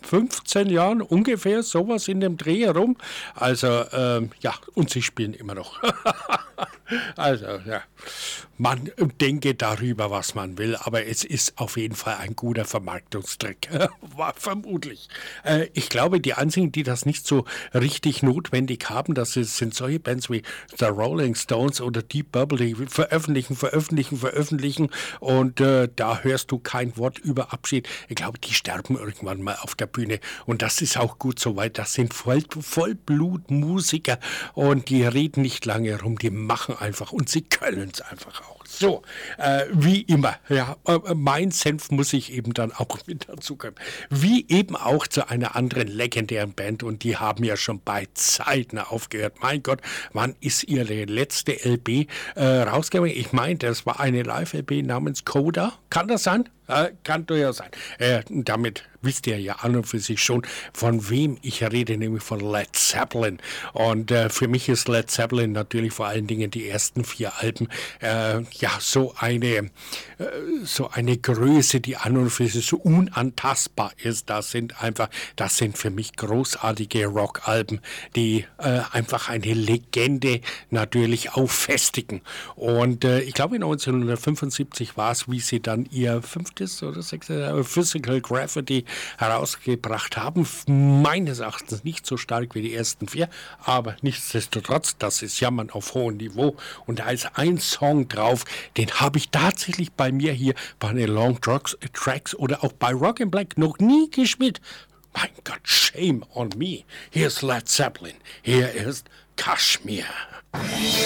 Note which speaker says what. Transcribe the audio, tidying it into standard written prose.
Speaker 1: 15 Jahren ungefähr, sowas in dem Dreh herum. Also, ja, und sie spielen immer noch. Also, ja, man denke darüber, was man will, aber es ist auf jeden Fall ein guter Vermarktungstrick. War vermutlich. Ich glaube, die einzigen, die das nicht so richtig notwendig haben, sind solche Bands wie The Rolling Stones oder Deep Purple, die veröffentlichen und da hörst du kein Wort über Abschied. Ich glaube, die sterben irgendwann mal auf der Bühne und das ist auch gut so, weil das sind Vollblutmusiker und die reden nicht lange rum, die machen einfach und sie können es einfach auch. So, wie immer, ja, mein Senf muss ich eben dann auch mit dazu kommen. Wie eben auch zu einer anderen legendären Band und die haben ja schon bei Zeiten aufgehört. Mein Gott, wann ist ihre letzte LP rausgekommen? Ich meine, das war eine Live-LP namens Coda. Kann das sein? Kann durchaus sein. Damit wisst ihr ja an und für sich schon, von wem ich rede, nämlich von Led Zeppelin. Und für mich ist Led Zeppelin natürlich vor allen Dingen die ersten 4 Alben, ja, so eine Größe, die an und für sich so unantastbar ist. Das sind für mich großartige Rockalben, die einfach eine Legende natürlich auch festigen. Und ich glaube 1975 war es, wie sie dann ihr 5. oder 6. Physical Graffiti herausgebracht haben. Meines Erachtens nicht so stark wie die ersten 4, aber nichtsdestotrotz, das ist Jammern auf hohem Niveau. Und da ist ein Song drauf, den habe ich tatsächlich bei mir hier bei den Long Tracks oder auch bei Rock and Black noch nie gespielt. Mein Gott, shame on me. Hier ist Led Zeppelin. Hier ist Kashmir.